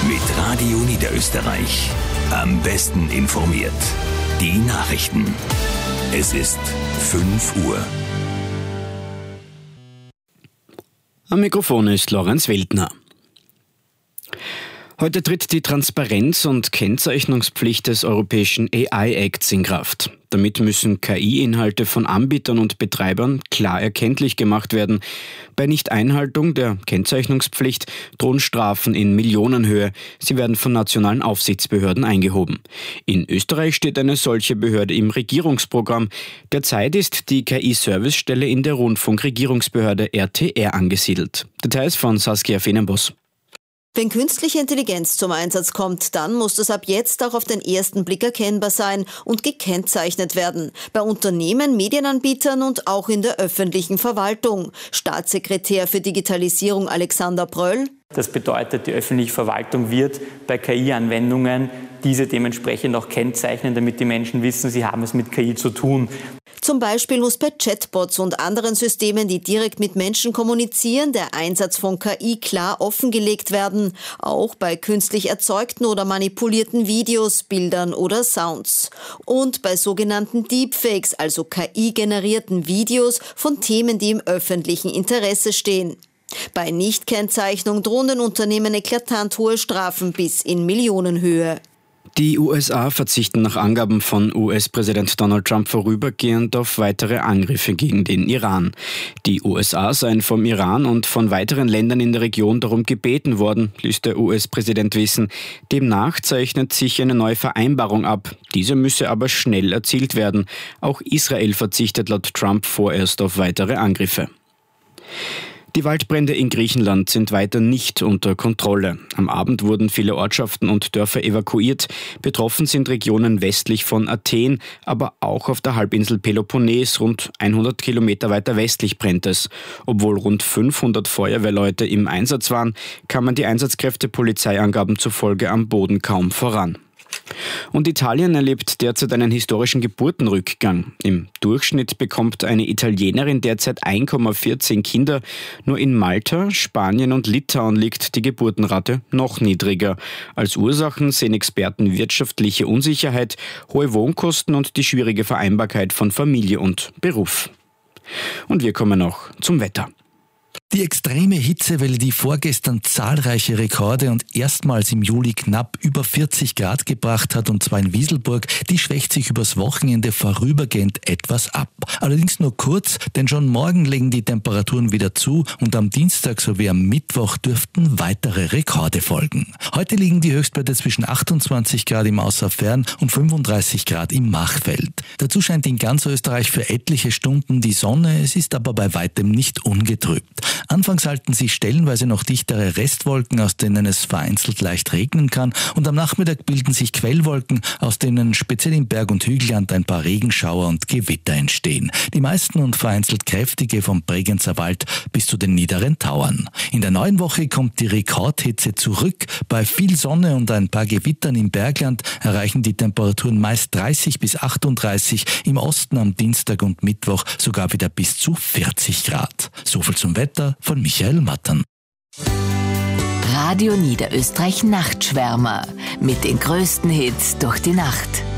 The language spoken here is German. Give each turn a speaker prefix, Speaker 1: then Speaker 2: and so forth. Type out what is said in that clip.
Speaker 1: Mit Radio Niederösterreich. Am besten informiert. Die Nachrichten. Es ist 5 Uhr.
Speaker 2: Am Mikrofon ist Lorenz Weltner. Heute tritt die Transparenz- und Kennzeichnungspflicht des Europäischen AI-Acts in Kraft. Damit müssen KI-Inhalte von Anbietern und Betreibern klar erkenntlich gemacht werden. Bei Nichteinhaltung der Kennzeichnungspflicht drohen Strafen in Millionenhöhe. Sie werden von nationalen Aufsichtsbehörden eingehoben. In Österreich steht eine solche Behörde im Regierungsprogramm. Derzeit ist die KI-Servicestelle in der Rundfunkregierungsbehörde RTR angesiedelt. Details von Saskia Fenenbos.
Speaker 3: Wenn künstliche Intelligenz zum Einsatz kommt, dann muss das ab jetzt auch auf den ersten Blick erkennbar sein und gekennzeichnet werden. Bei Unternehmen, Medienanbietern und auch in der öffentlichen Verwaltung. Staatssekretär für Digitalisierung Alexander Bröll.
Speaker 4: Das bedeutet, die öffentliche Verwaltung wird bei KI-Anwendungen diese dementsprechend auch kennzeichnen, damit die Menschen wissen, sie haben es mit KI zu tun.
Speaker 3: Zum Beispiel muss bei Chatbots und anderen Systemen, die direkt mit Menschen kommunizieren, der Einsatz von KI klar offengelegt werden. Auch bei künstlich erzeugten oder manipulierten Videos, Bildern oder Sounds. Und bei sogenannten Deepfakes, also KI-generierten Videos von Themen, die im öffentlichen Interesse stehen. Bei Nichtkennzeichnung drohen den Unternehmen eklatant hohe Strafen bis in Millionenhöhe.
Speaker 2: Die USA verzichten nach Angaben von US-Präsident Donald Trump vorübergehend auf weitere Angriffe gegen den Iran. Die USA seien vom Iran und von weiteren Ländern in der Region darum gebeten worden, ließ der US-Präsident wissen. Demnach zeichnet sich eine neue Vereinbarung ab. Diese müsse aber schnell erzielt werden. Auch Israel verzichtet laut Trump vorerst auf weitere Angriffe. Die Waldbrände in Griechenland sind weiter nicht unter Kontrolle. Am Abend wurden viele Ortschaften und Dörfer evakuiert. Betroffen sind Regionen westlich von Athen, aber auch auf der Halbinsel Peloponnes, rund 100 Kilometer weiter westlich brennt es. Obwohl rund 500 Feuerwehrleute im Einsatz waren, kamen die Einsatzkräfte Polizeiangaben zufolge am Boden kaum voran. Und Italien erlebt derzeit einen historischen Geburtenrückgang. Im Durchschnitt bekommt eine Italienerin derzeit 1,14 Kinder. Nur in Malta, Spanien und Litauen liegt die Geburtenrate noch niedriger. Als Ursachen sehen Experten wirtschaftliche Unsicherheit, hohe Wohnkosten und die schwierige Vereinbarkeit von Familie und Beruf. Und wir kommen noch zum Wetter.
Speaker 5: Die extreme Hitzewelle, die vorgestern zahlreiche Rekorde und erstmals im Juli knapp über 40 Grad gebracht hat, und zwar in Wieselburg, die schwächt sich übers Wochenende vorübergehend etwas ab. Allerdings nur kurz, denn schon morgen legen die Temperaturen wieder zu und am Dienstag sowie am Mittwoch dürften weitere Rekorde folgen. Heute liegen die Höchstwerte zwischen 28 Grad im Außerfern und 35 Grad im Machfeld. Dazu scheint in ganz Österreich für etliche Stunden die Sonne, es ist aber bei weitem nicht ungetrübt. Anfangs halten sich stellenweise noch dichtere Restwolken, aus denen es vereinzelt leicht regnen kann, und am Nachmittag bilden sich Quellwolken, aus denen speziell im Berg- und Hügelland ein paar Regenschauer und Gewitter entstehen. Die meisten und vereinzelt kräftige vom Bregenzer Wald bis zu den niederen Tauern. In der neuen Woche kommt die Rekordhitze zurück. Bei viel Sonne und ein paar Gewittern im Bergland erreichen die Temperaturen meist 30 bis 38, im Osten am Dienstag und Mittwoch sogar wieder bis zu 40 Grad. Soviel zum Wetter von Michael Mattern.
Speaker 6: Radio Niederösterreich Nachtschwärmer mit den größten Hits durch die Nacht.